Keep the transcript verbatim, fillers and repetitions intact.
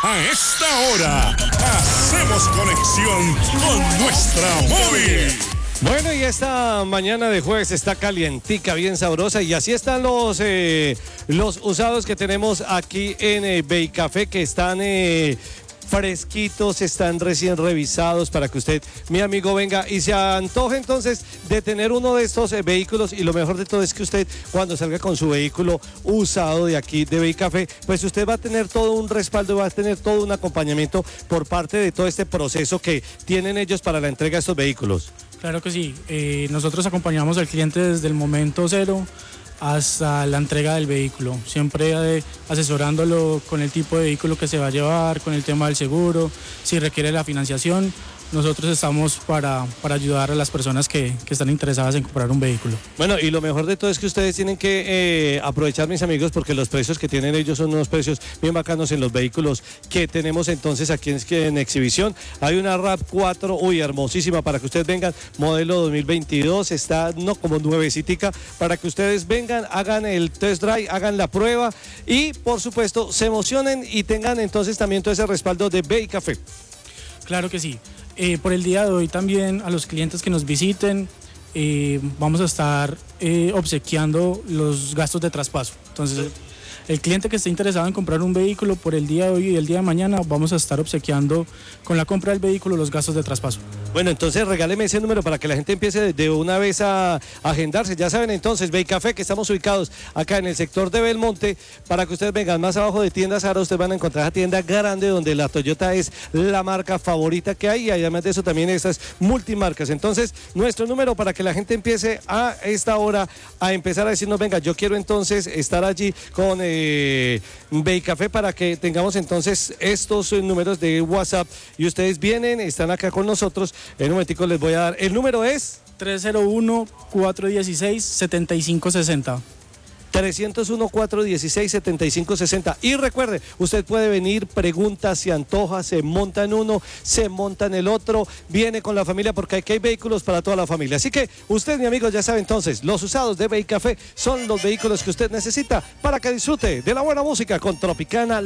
A esta hora, hacemos conexión con nuestra móvil. Bueno, y esta mañana de jueves está calientica, bien sabrosa, y así están los eh, los usados que tenemos aquí en eh, Beycafé, que están eh, fresquitos, están recién revisados para que usted, mi amigo, venga y se antoje entonces de tener uno de estos eh, vehículos. Y lo mejor de todo es que usted, cuando salga con su vehículo usado de aquí de Beycafé, pues usted va a tener todo un respaldo, va a tener todo un acompañamiento por parte de todo este proceso que tienen ellos para la entrega de estos vehículos. Claro que sí, eh, nosotros acompañamos al cliente desde el momento cero hasta la entrega del vehículo, siempre eh, asesorándolo con el tipo de vehículo que se va a llevar, con el tema del seguro, si requiere la financiación. Nosotros estamos para, para ayudar a las personas que, que están interesadas en comprar un vehículo. Bueno, y lo mejor de todo es que ustedes tienen que eh, aprovechar, mis amigos, porque los precios que tienen ellos son unos precios bien bacanos en los vehículos que tenemos entonces aquí en, en exhibición. Hay una RAV cuatro, uy, hermosísima, para que ustedes vengan, modelo dos mil veintidós, está no como nuevecitica, para que ustedes vengan, hagan el test drive, hagan la prueba y, por supuesto, se emocionen y tengan entonces también todo ese respaldo de Beycafé. Claro que sí. Eh, por el día de hoy también a los clientes que nos visiten eh, vamos a estar eh, obsequiando los gastos de traspaso. Entonces, el cliente que esté interesado en comprar un vehículo, por el día de hoy y el día de mañana vamos a estar obsequiando con la compra del vehículo los gastos de traspaso. Bueno, entonces regáleme ese número para que la gente empiece de una vez a agendarse. Ya saben entonces, Beycafé, que estamos ubicados acá en el sector de Belmonte, para que ustedes vengan más abajo de Tiendas Zara. Ustedes van a encontrar la tienda grande donde la Toyota es la marca favorita que hay, y además de eso también estas multimarcas. Entonces, nuestro número para que la gente empiece a esta hora a empezar a decirnos, venga, yo quiero entonces estar allí con eh, Beycafé, para que tengamos entonces estos eh, números de WhatsApp y ustedes vienen, están acá con nosotros. En un momentico les voy a dar, el número es tres cero uno, cuatro uno seis, siete cinco seis cero. tres cero uno, cuatro uno seis, siete cinco seis cero. Y recuerde, usted puede venir, pregunta, se antoja, se monta en uno, se monta en el otro, viene con la familia, porque aquí hay vehículos para toda la familia. Así que usted, mi amigo, ya sabe entonces, los usados de Beycafé son los vehículos que usted necesita para que disfrute de la buena música con Tropicana.